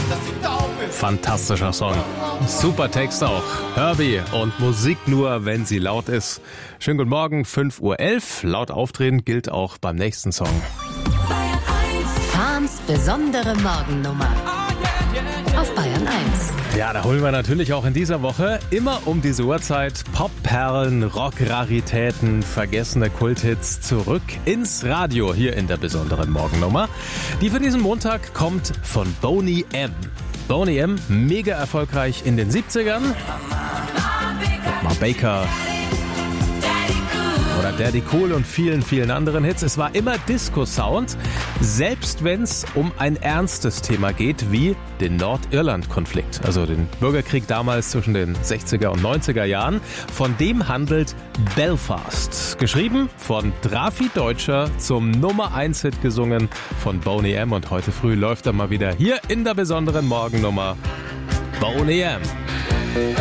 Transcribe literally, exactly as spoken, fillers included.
Fantastischer Song. Super Text auch. Herbie und Musik nur, wenn sie laut ist. Schönen guten Morgen, fünf Uhr elf. Laut aufdrehen gilt auch beim nächsten Song. Fahns besondere Morgennummer auf Bayern eins. Ja, da holen wir natürlich auch in dieser Woche immer um diese Uhrzeit Popperlen, Rockraritäten, vergessene Kulthits zurück ins Radio hier in der besonderen Morgennummer. Die für diesen Montag kommt von Boney M. Boney M, mega erfolgreich in den siebzigern. Ma Baker oder Daddy Cool und vielen, vielen anderen Hits. Es war immer Disco-Sound, selbst wenn es um ein ernstes Thema geht, wie den Nordirland-Konflikt, also den Bürgerkrieg damals zwischen den sechziger und neunziger Jahren. Von dem handelt Belfast. Geschrieben von Drafi Deutscher, zum Nummer eins Hit gesungen von Boney M. Und heute früh läuft er mal wieder hier in der besonderen Morgennummer. Boney M.